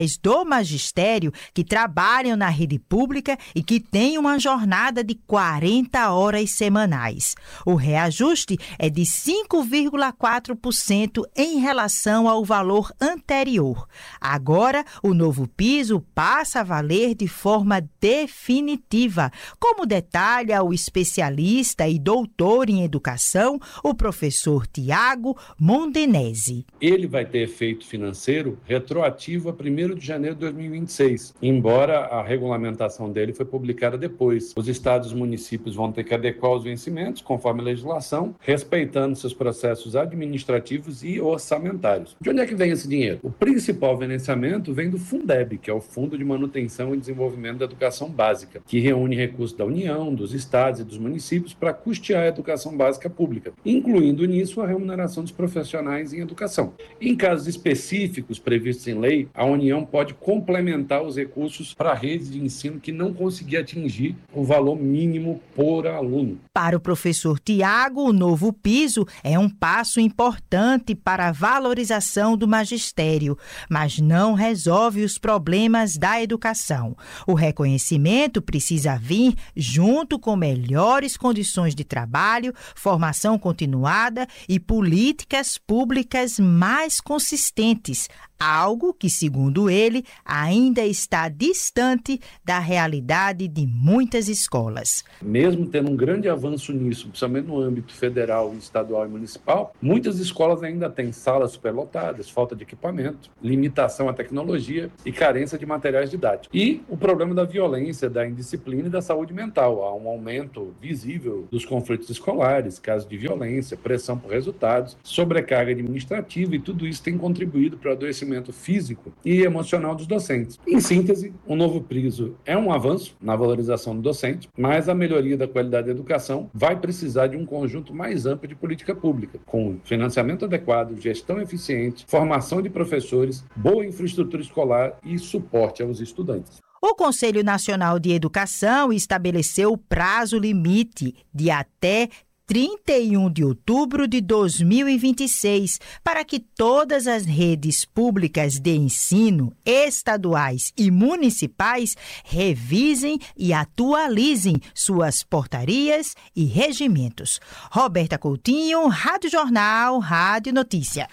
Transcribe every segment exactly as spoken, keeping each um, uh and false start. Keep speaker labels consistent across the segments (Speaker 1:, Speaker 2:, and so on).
Speaker 1: do magistério que trabalham na rede pública e que têm uma jornada de quarenta horas semanais. O reajuste é de cinco vírgula quatro por cento em relação ao valor anterior. Agora, o novo piso passa a valer de forma definitiva, como detalha o especialista e doutor em educação, o professor Tiago Mondenese.
Speaker 2: Ele vai ter efeito financeiro retroativo a primeiro de janeiro de dois mil e vinte e seis, embora a regulamentação dele foi publicada depois. Os estados e municípios vão ter que adequar os vencimentos, conforme a legislação, respeitando seus processos administrativos e orçamentários. De onde é que vem esse dinheiro? O principal financiamento vem do Fundeb, que é o Fundo de Manutenção e Desenvolvimento da Educação Básica, que reúne recursos da União, dos estados e dos municípios para custear a educação básica pública, incluindo nisso a remuneração dos profissionais em educação. Em casos específicos previstos em lei, a União pode complementar os recursos para a rede de ensino que não conseguir atingir o valor mínimo por aluno.
Speaker 1: Para o professor Tiago, o novo piso é um passo importante para a valorização do magistério, mas não resolve os problemas da educação. O reconhecimento precisa vir junto com melhores condições de trabalho, formação continuada e políticas públicas mais consistentes, algo que, segundo ele, ainda está distante da realidade de muitas escolas.
Speaker 2: Mesmo tendo um grande avanço nisso, principalmente no âmbito federal, estadual e municipal, muitas escolas ainda têm salas superlotadas, falta de equipamento, limitação à tecnologia e carência de materiais didáticos. E o problema da violência, da indisciplina e da saúde mental. Há um aumento visível dos conflitos escolares, casos de violência, pressão por resultados, sobrecarga administrativa, e tudo isso tem contribuído para o adoecimento físico e emocional dos docentes. Em síntese, o novo piso é um avanço na valorização do docente, mas a melhoria da qualidade da educação vai precisar de um conjunto mais amplo de política pública, com financiamento adequado, gestão eficiente, formação de professores, boa infraestrutura escolar e suporte aos estudantes.
Speaker 1: O Conselho Nacional de Educação estabeleceu o prazo limite de até trinta e um de outubro de dois mil e vinte e seis, para que todas as redes públicas de ensino, estaduais e municipais, revisem e atualizem suas portarias e regimentos. Roberta Coutinho, Rádio Jornal, Rádio Notícia.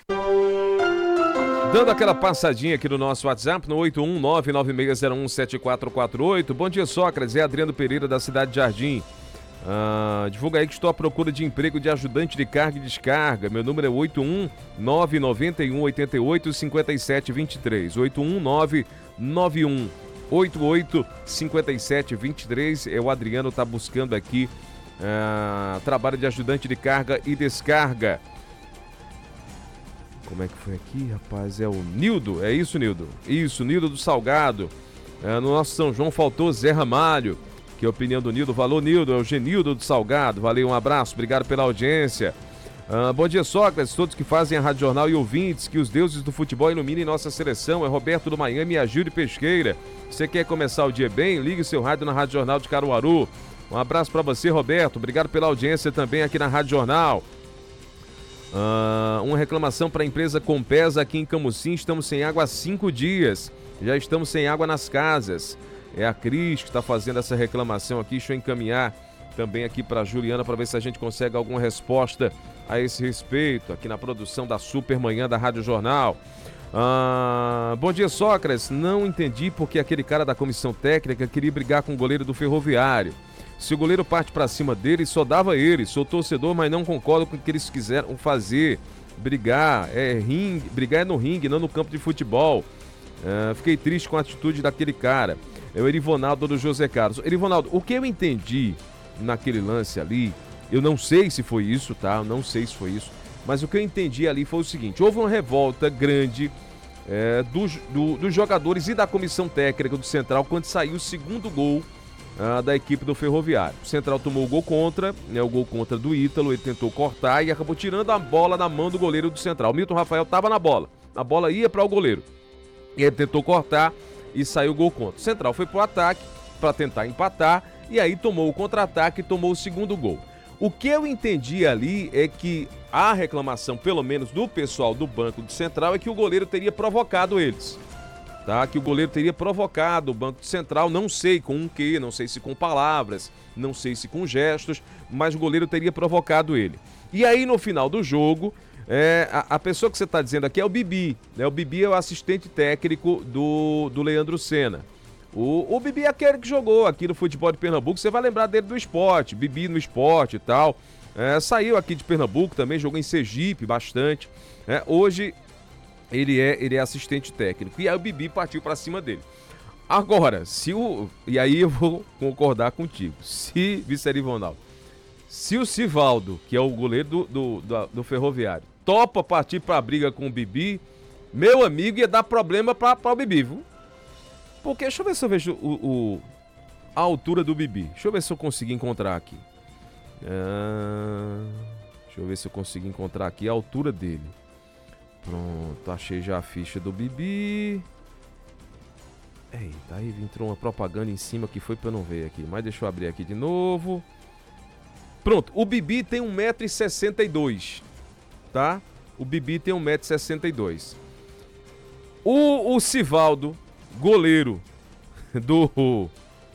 Speaker 3: Dando aquela passadinha aqui no nosso WhatsApp, no oito um nove nove seis zero um sete quatro quatro oito. Bom dia, Sócrates. É Adriano Pereira, da cidade de Jardim. Ah, divulga aí que estou à procura de emprego de ajudante de carga e descarga. Meu número é oito um nove nove um oito oito cinco sete dois três. oito um nove nove um oito oito cinco sete dois três. É o Adriano, está buscando aqui ah, trabalho de ajudante de carga e descarga. Como é que foi aqui, rapaz? É o Nildo, é isso, Nildo? Isso, Nildo do Salgado. Ah, no nosso São João faltou Zé Ramalho. Que é a opinião do Nildo. Valeu, Nildo. É o Genildo do Salgado. Valeu, um abraço. Obrigado pela audiência. Ah, bom dia, Sócrates. Todos que fazem a Rádio Jornal e ouvintes. Que os deuses do futebol iluminem nossa seleção. É Roberto do Miami e a Júlio Pesqueira. Você quer começar o dia bem? Ligue seu rádio na Rádio Jornal de Caruaru. Um abraço para você, Roberto. Obrigado pela audiência também aqui na Rádio Jornal. Ah, uma reclamação para a empresa Compesa aqui em Camusim. Estamos sem água há cinco dias. Já estamos sem água nas casas. É a Cris que está fazendo essa reclamação aqui. Deixa eu encaminhar também aqui para a Juliana para ver se a gente consegue alguma resposta a esse respeito aqui na produção da Supermanhã da Rádio Jornal. Ah, bom dia, Sócrates. Não entendi porque aquele cara da comissão técnica queria brigar com o goleiro do Ferroviário. Se o goleiro parte para cima dele, só dava ele. Sou torcedor, mas não concordo com o que eles quiseram fazer. Brigar é ringue, brigar é no ringue, não no campo de futebol. Ah, fiquei triste com a atitude daquele cara. É o Erivonaldo do José Carlos. Erivonaldo, o que eu entendi naquele lance ali, eu não sei se foi isso, tá? Eu não sei se foi isso. Mas o que eu entendi ali foi o seguinte: houve uma revolta grande é, dos, do, dos jogadores e da comissão técnica do Central quando saiu o segundo gol ah, da equipe do Ferroviário. O Central tomou o gol contra, né, o gol contra do Ítalo, ele tentou cortar e acabou tirando a bola da mão do goleiro do Central. O Milton Rafael estava na bola. A bola ia para o goleiro. Ele tentou cortar e saiu o gol contra. O Central foi pro ataque para tentar empatar e aí tomou o contra-ataque e tomou o segundo gol. O que eu entendi ali é que a reclamação, pelo menos do pessoal do banco do Central, é que o goleiro teria provocado eles. tá? Que o goleiro teria provocado o Banco Central, não sei com o quê, não sei se com palavras, não sei se com gestos, mas o goleiro teria provocado ele. E aí no final do jogo, é, a, a pessoa que você está dizendo aqui é o Bibi, né? O Bibi é o assistente técnico do, do Leandro Senna. O, o Bibi é aquele que jogou aqui no futebol de Pernambuco, você vai lembrar dele do esporte, Bibi no esporte e tal. É, saiu aqui de Pernambuco também, jogou em Sergipe bastante. É, hoje ele é, ele é assistente técnico. E aí o Bibi partiu para cima dele. Agora, se o... E aí eu vou concordar contigo. Se, Vicente Ronaldo, se o Sivaldo, que é o goleiro do, do, do, do Ferroviário, topa partir para a briga com o Bibi, meu amigo, ia dar problema para o Bibi, viu? Porque, deixa eu ver se eu vejo o, o, a altura do Bibi. Deixa eu ver se eu consigo encontrar aqui. Ah, deixa eu ver se eu consigo encontrar aqui a altura dele. Pronto, achei já a ficha do Bibi. Eita, aí entrou uma propaganda em cima que foi pra eu não ver aqui. Mas deixa eu abrir aqui de novo. Pronto, o Bibi tem um metro e sessenta e dois. Tá? O Bibi tem um metro e sessenta e dois. O, o Sivaldo, goleiro do,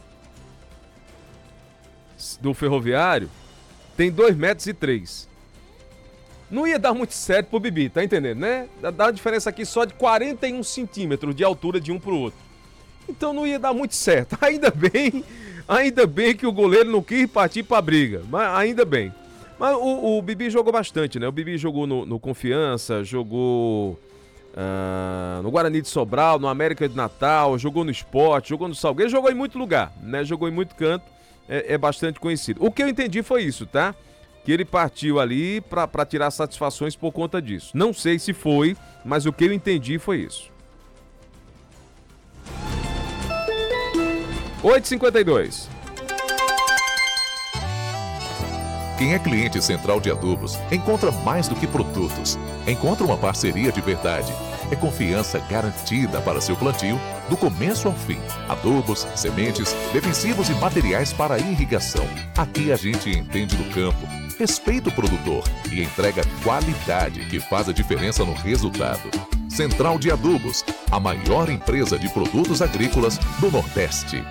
Speaker 3: do Ferroviário, tem dois metros e três. Não ia dar muito certo pro Bibi, tá entendendo, né? Dá uma diferença aqui só de quarenta e um centímetros de altura de um pro outro. Então não ia dar muito certo. Ainda bem, ainda bem que o goleiro não quis partir pra briga. Mas ainda bem. Mas o, o Bibi jogou bastante, né? O Bibi jogou no, no Confiança, jogou uh, no Guarani de Sobral, no América de Natal, jogou no Sport, jogou no Salgueiro, jogou em muito lugar, né? Jogou em muito canto, é, é bastante conhecido. O que eu entendi foi isso, tá? Que ele partiu ali pra, pra tirar satisfações por conta disso. Não sei se foi, mas o que eu entendi foi isso. oito e cinquenta e dois.
Speaker 4: Quem é cliente Central de Adubos encontra mais do que produtos. Encontra uma parceria de verdade. É confiança garantida para seu plantio, do começo ao fim. Adubos, sementes, defensivos e materiais para irrigação. Aqui a gente entende do campo, respeita o produtor e entrega qualidade que faz a diferença no resultado. Central de Adubos, a maior empresa de produtos agrícolas do Nordeste.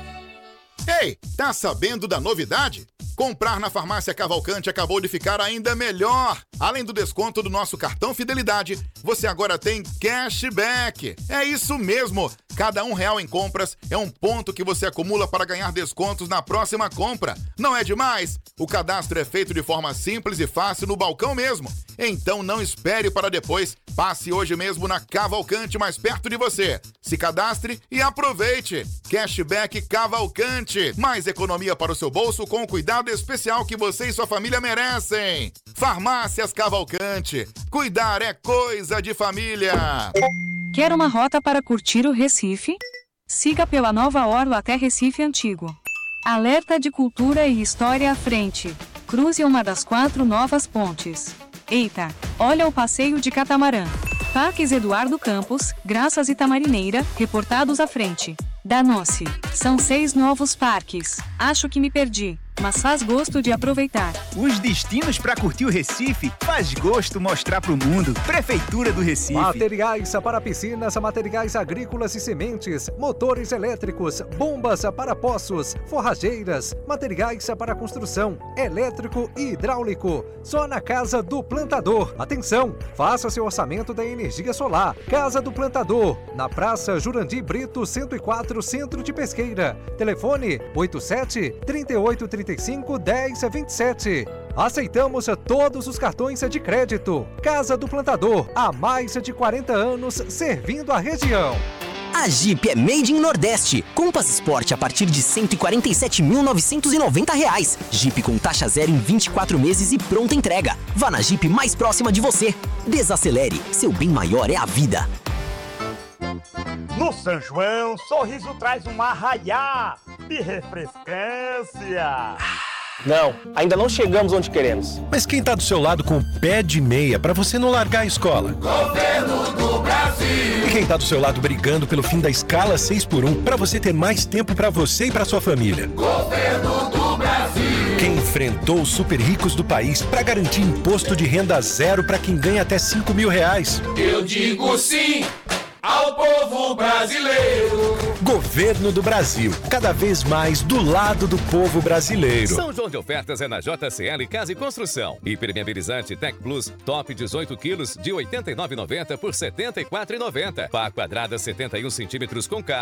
Speaker 5: Ei, tá sabendo da novidade? Comprar na Farmácia Cavalcante acabou de ficar ainda melhor. Além do desconto do nosso cartão Fidelidade, você agora tem cashback. É isso mesmo. Cada um real em compras é um ponto que você acumula para ganhar descontos na próxima compra. Não é demais? O cadastro é feito de forma simples e fácil no balcão mesmo. Então não espere para depois. Passe hoje mesmo na Cavalcante mais perto de você. Se cadastre e aproveite. Cashback Cavalcante. Mais economia para o seu bolso com o cuidado especial que você e sua família merecem. Farmácias Cavalcante. Cuidar é coisa de família.
Speaker 6: Quer uma rota para curtir o Recife? Siga pela Nova Orla até Recife Antigo. Alerta de cultura e história à frente. Cruze uma das quatro novas pontes. Eita, olha o passeio de catamarã. Parques Eduardo Campos, Graças e Tamarineira, reportados à frente. Danou-se. São seis novos parques. Acho que me perdi, mas faz gosto de aproveitar.
Speaker 7: Os destinos para curtir o Recife faz gosto mostrar pro mundo. Prefeitura do Recife.
Speaker 8: Materiais para piscinas, materiais agrícolas e sementes, motores elétricos, bombas para poços, forrageiras, materiais para construção, elétrico e hidráulico. Só na Casa do Plantador. Atenção, faça seu orçamento da energia solar. Casa do Plantador, na Praça Jurandir Brito, cento e quatro, Centro de Pesqueira. Telefone oito sete, três oito três cinco, um zero dois sete. Aceitamos todos os cartões de crédito. Casa do Plantador, há mais de quarenta anos servindo a região.
Speaker 9: A Jeep é Made in Nordeste. Compass Sport a partir de cento e quarenta e sete mil novecentos e noventa reais. Jeep com taxa zero em vinte e quatro meses e pronta entrega. Vá na Jeep mais próxima de você. Desacelere, seu bem maior é a vida.
Speaker 10: No São João, sorriso traz um arraiá de refrescância.
Speaker 11: Não, ainda não chegamos onde queremos.
Speaker 12: Mas quem tá do seu lado com o pé de meia pra você não largar a escola?
Speaker 13: Governo do Brasil!
Speaker 12: E quem tá do seu lado brigando pelo fim da escala seis por um pra você ter mais tempo pra você e pra sua família?
Speaker 13: Governo do Brasil!
Speaker 12: Quem enfrentou os super ricos do país pra garantir imposto de renda zero pra quem ganha até cinco mil reais?
Speaker 13: Eu digo sim! ao povo brasileiro.
Speaker 12: Governo do Brasil, cada vez mais do lado do povo brasileiro.
Speaker 14: São João de ofertas é na J C L Casa e Construção. Hipermeabilizante Tech Plus, top dezoito quilos, de oitenta e nove reais e noventa centavos por setenta e quatro reais e noventa centavos. Pá quadrada setenta e um centímetros com